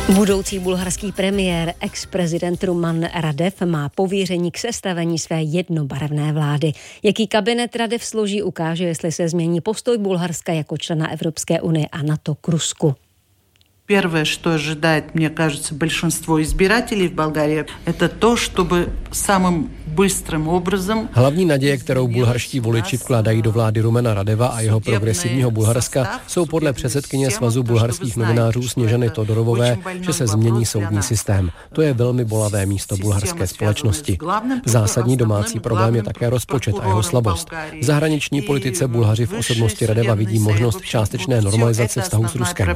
Budoucí bulharský premiér, ex-prezident Ruman Radev má pověření k sestavení své jednobarevné vlády. Jaký kabinet Radev složí, ukáže, jestli se změní postoj Bulharska jako člena Evropské unie a NATO k Rusku. Первое, что ожидает, мне кажется, большинство избирателей в Болгарии, это то, чтобы самым bysтрým obrazem. Hlavní naděje, kterou bulharští voliči vkládají do vlády Rumena Radeva a jeho progresivního Bulharska, jsou podle předsedkyně Svazu bulharských novinářů Sněžany Todorovové, že se změní soudní systém. To je velmi bolavé místo bulharské společnosti. Zásadní domácí problém je také rozpočet a jeho slabost. V zahraniční politice Bulhaři v osobnosti Radeva vidí možnost částečné normalizace vztahu s Ruskem.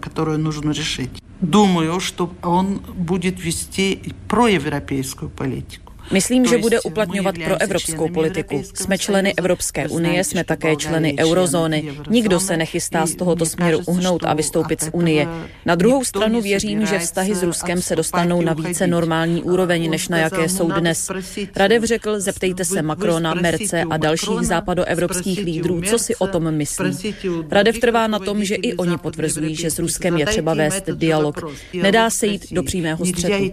Думаю, что он будет вести проевропейскую политику. Myslím, že bude uplatňovat proevropskou politiku. Jsme členy Evropské unie, jsme také členy eurozóny. Nikdo se nechystá z tohoto směru uhnout a vystoupit z unie. Na druhou stranu věřím, že vztahy s Ruskem se dostanou na více normální úroveň, než na jaké jsou dnes. Radev řekl, zeptejte se Macrona, Merce a dalších západoevropských lídrů, co si o tom myslí. Radev trvá na tom, že i oni potvrzují, že s Ruskem je třeba vést dialog. Nedá se jít do přímého střetu.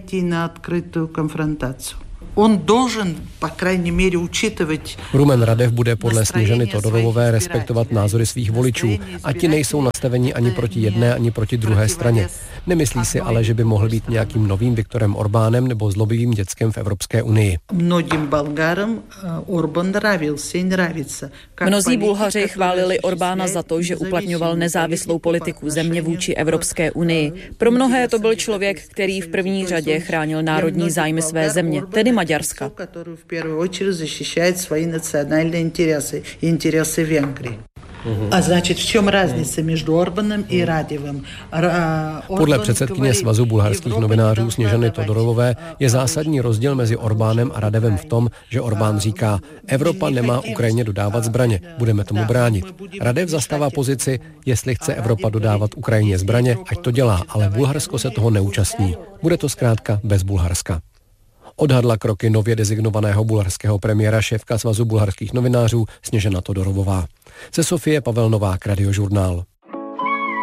On должен, по крайней мере, учитывать. Rumen Radev bude podle Sněžany Todorovové respektovat názory svých voličů a ti nejsou nastaveni ani proti jedné, ani proti druhé straně. Nemyslí si ale, že by mohl být nějakým novým Viktorem Orbánem nebo zlobivým děckem v Evropské unii. Mnohým Bulharům Orbán nравился и nравится. Mnozí Bulhaři chválili Orbána za to, že uplatňoval nezávislou politiku země vůči Evropské unii. Pro mnohé to byl člověk, který v první řadě chránil národní zájmy své země, tedy Maďarska. A значит, v čem разница между Орбаном и Радевым? Podle předsedkyně Svazu bulharských novinářů Sněžany Todorovové je zásadní rozdíl mezi Orbánem a Radevem v tom, že Orbán říká, Evropa nemá Ukrajině dodávat zbraně, budeme tomu bránit. Radev zastává pozici, jestli chce Evropa dodávat Ukrajině zbraně, ať to dělá, ale Bulharsko se toho neúčastní. Bude to zkrátka bez Bulharska. Odhadla kroky nově designovaného bulharského premiéra šéfka Svazu bulharských novinářů Sněžana Todorovová. Ze Sofie Pavel Novák, Radiožurnál.